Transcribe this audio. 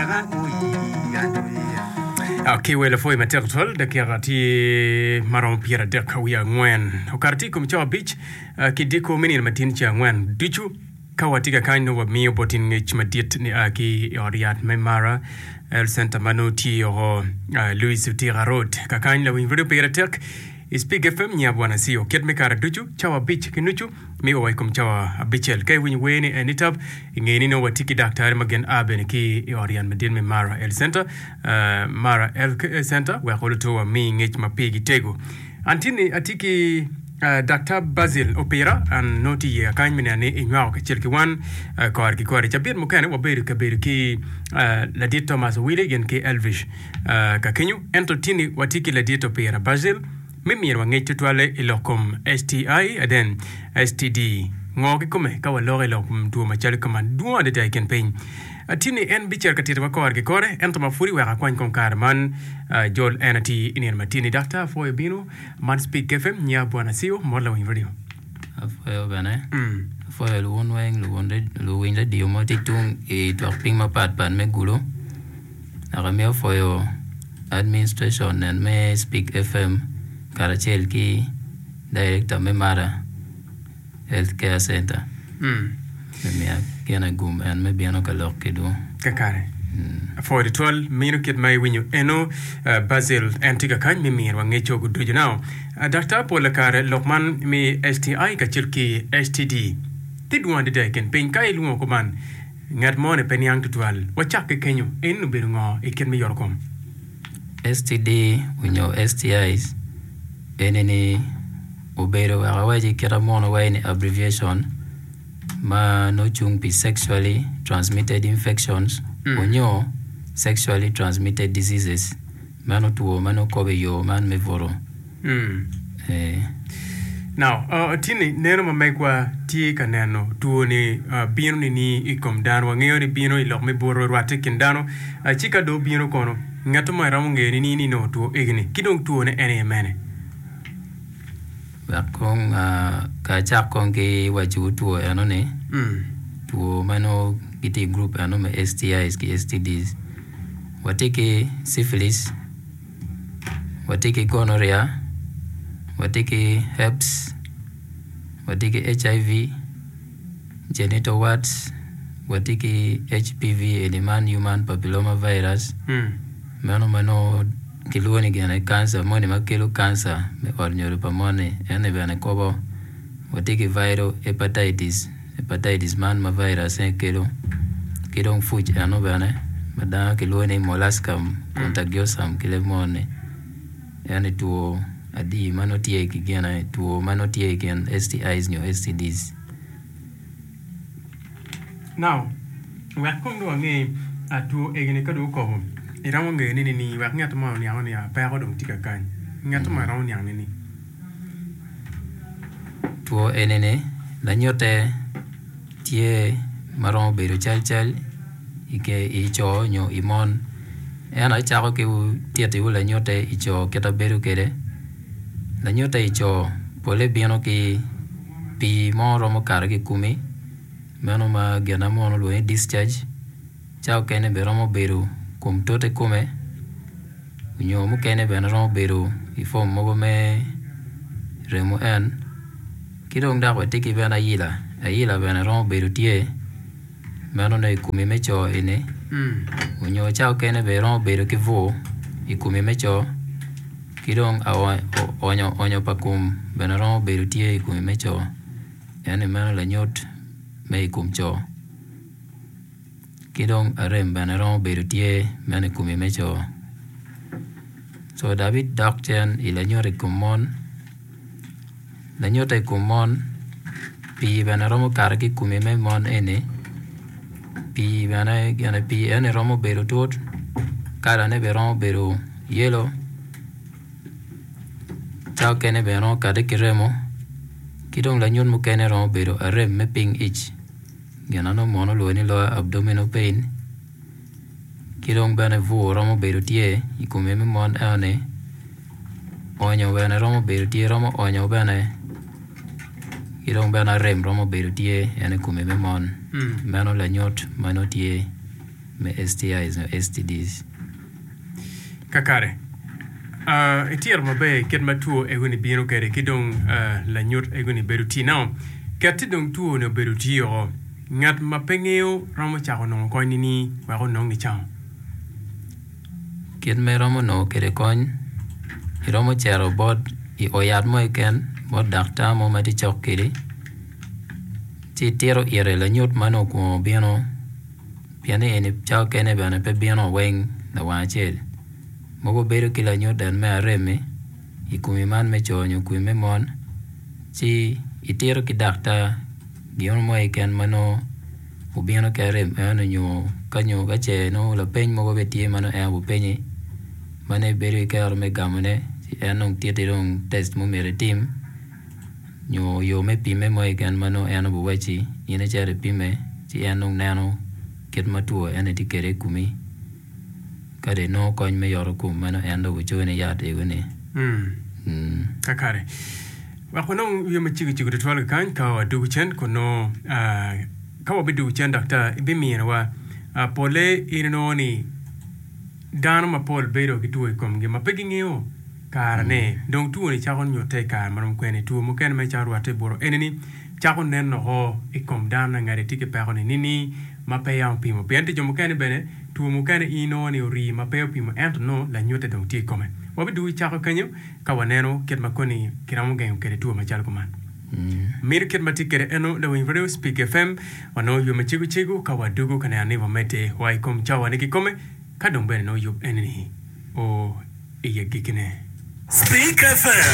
Okay, well, foi matertol da kirati maron pira de kawia ngwen. Okarti kumchawa beach kidiko mini matin cha ngwen. Duchu kawatika kaino wa mio botin ngich madit ni aki oriat memara el Santa Manuti o Louis Utira Road. Kakain la winvido pira tek Speak FM nya bwana sio ket me kara duchu chawa beach kinuchu mi o waikum chawa bichel kay win weni enitab ngeni no watiki daktari magen aben ki orian medin me mara el center mara el center we holuto wa mi ngech mapigi tego antini atiki Dr. Basil Opera and noti ya kanymina ne inwao kachilki wan kwarki kwari chabir mukane waberu kaberu ki ladit Thomas Wille gen ki Elvish kakenyu entotini watiki ladit Opera Basil mimi wangecho twale ilokum STI aden STD ngoki kume kawa lore ilokum tuwa machali kama duwa de taiken pain atini en bicher katira wakawar ki kore ento mafuri waka kwan konkar man Joel Enati inir matini Dr. Foyo Bino man Speak FM nya buwana siyo morla wing radio Foyo bane Foyo luon weng luon de diyo mo tiktung tuwakping mapat pan me gulo nakamio Foyo administration and me Speak FM Karachel ki director me Mara Healthcare Center. Me kiana gum and me biano kalok kido. Kakare. For the 12 minute kit mai winyo eno Basil antiga kan me mir wangecho gudu now. Dr. Polakare Lokman me STI kachilki STD. Tidwan de deken pen kai lungo koman. Ngat mone penyang tutwal. Wachak kenyo enu birungo iken me yorkom. STD winyo STIs eneni ubero awaji kira mono waini abbreviation ma no chungpi sexually transmitted infections onyo sexually transmitted diseases mano tuo mano kobe yo man me voro now tini neno mamekwa tie kaneno tuo ni bino ni ikom dano wangeo ni bino ilok me boro rwate kindano chika do bino kono ngato mo ramu ngeni ni no tuo igni kidong tuo ne ene mene Bakong kachak kong ke waju tuo ano ne tuo mano kiti group ano me STIs ki STDs wateke syphilis wateke gonorrhea wateke herpes wateke HIV genital warts wateke HPV and human papilloma virus mano kiluoni gana cancer mone makelo cancer me ornyoro pamone ene bana kobo watiki viral hepatitis man ma virus kelo kidong fuj ano bana mada kiluoni molluscum contagiosum kilemone ene tuo adi mano tie kigena tuo mano tie gen STIs nyo STDs now welcome to nge atu egene kadu ko iramu ngeni ni wak ngata ma ni awani ya pa ko dum tika kan ngata ma rawu ni ni tuo enene la nyote tie maron beru chal ike icho nyo imon ena chako ke tie te la nyote icho keta beru kere la nyote icho pole bieno ki pi moro mo kar ke kumi mano ma gena mono lo discharge chao kene beromo beru kum tote kume unyo mukene benaro beru ifom mogo me remo en kidong da ko tiki bena ayila benaro beru tie mano ne kumi mecho ene unyo chao kene benaro beru kivo ikumi mecho kidong onyo pakum benaro beru tie ikumi mecho ene mano la nyot me ikumcho kidong arem banero berutie mane kumi mecho so David Doctor ilanyor kumon lanyote kumon pi banero mo karaki kumi me mon ene pi bana gana pi ene romo beru tot kala ne beron beru yelo chao kene beron kade kiremo kidong lanyon mo kene romo beru arem me ping ich Ganano mono lueni lo abdominal pain. Kidong bane vu romo beru tie ikumeme mon ane. Onyo bane romo beru tie romo onyo bane. Kidong bane rem romo beru tie ane kumeme mon. Mano la nyot mano tie me STIs no STDs. Kakare. Etier mabe ket matuo egoni bino kere kidong la nyot egoni beruti now. Katidong tuo no beruti o ngat mapengeo ramo chako no koini ni wako nong ni chao. Ket me ramo no kere koin I ramo chero bod I oyad mo iken bod dakta mo mati chok kiri. Ti tiro ire la nyot mano kuo bino piane eni chao kene bana pe bino weng na wachel. Mogo beru kila nyot dan me areme ikumi man me chonyo kui me mon ti itiro ki dakta gion mo iken mano ubino kere ano nyo kanyo kache no la peny mogo betie mano bu penye mane beru kere me gamone ti anong tietirong test mo mere tim nyo yo me pime mo iken mano bu wachi yene chere pime ti anong nano ket matuo ene ti kere kumi kade no koin me yoro kum mano endo wuchone yate gune Kakare wako nong yo machigu chigu tutwala kan kawa dugu chen kono kawa bidu chen dakta ibimira wa pole ino ni dano ma pol bedo kitu ikom ge mapegi ngeo karane dong tuo ni chakon nyote kar marum kwene tuo muken me charu ate boro eneni chakon nenno ho ikom dana ngare tike peko ni nini mapeya pimo piante jo muken bene tuo muken ino ni uri mapeya pimo ento no la nyote dong ti ikome wabidu chako kanyo kawaneno ket makoni kiramo gen kere tuo machal kuman mir ket matikere eno da winfredo speak fm wano yo machigu chigu kawadugu kana aniva mete wa ikom chawa nikikome kadong bene no yub eneni o iya gikine Speak FM